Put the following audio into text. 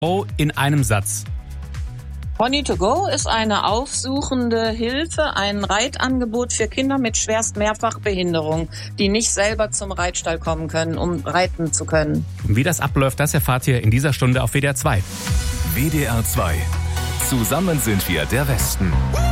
Go in einem Satz. Pony2Go ist eine aufsuchende Hilfe, ein Reitangebot für Kinder mit schwerst Mehrfachbehinderung, die nicht selber zum Reitstall kommen können, um reiten zu können. Und wie das abläuft, das erfahrt ihr in dieser Stunde auf WDR 2. WDR 2. Zusammen sind wir der Westen.